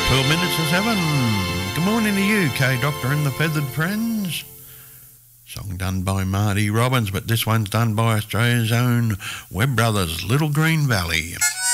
12 minutes to 7. Good morning to you, K-Doctor and the Feathered Friends. Song done by Marty Robbins, but this one's done by Australia's own Webb Brothers, Little Green Valley.